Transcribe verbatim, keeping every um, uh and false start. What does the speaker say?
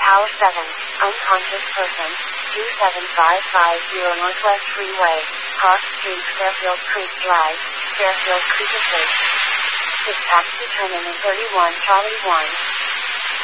Tower seven, unconscious person, two seven five five zero Northwest Freeway, Cross Street, Fairfield Creek Drive, Fairfield Creek Estates. Six taxi turn in thirty-one Charlie one.